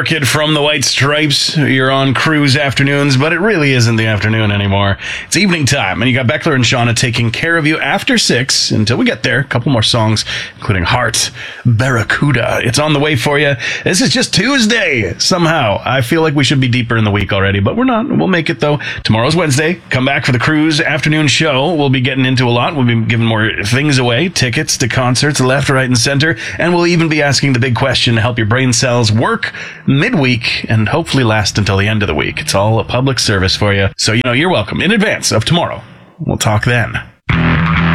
Orchid from the White Stripes. You're on Cruise Afternoons, but it really isn't the afternoon anymore. It's evening time, and you got Beckler and Shauna taking care of you after 6 until we get there. A couple more songs, including Heart, Barracuda. It's on the way for you. This is just Tuesday. Somehow, I feel like we should be deeper in the week already, but we're not. We'll make it, though. Tomorrow's Wednesday. Come back for the Cruise Afternoon show. We'll be getting into a lot. We'll be giving more things away, tickets to concerts left, right, and center, and we'll even be asking the big question to help your brain cells work midweek and hopefully last until the end of the week. It's all a public service for you. So, you're welcome in advance of tomorrow. We'll talk then.